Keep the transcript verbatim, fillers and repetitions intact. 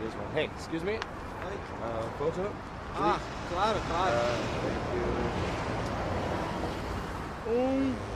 this one. Hey, excuse me. Oi. Uh, photo. Ah, claro, claro. Uh, thank you. Um,